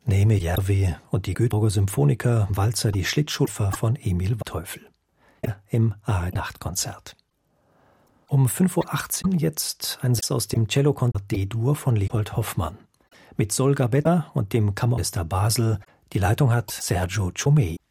Neme Järvi und die Göteborger Symphoniker Walzer die Schlittschuhläufer von Emil Teufel. Im ARD-Nachtkonzert. Um 5:18 Uhr jetzt ein Satz aus dem Cellokonzert D-Dur von Leopold Hoffmann. Mit Solga Betta und dem Kammerorchester Basel. Die Leitung hat Sergio Ciomei.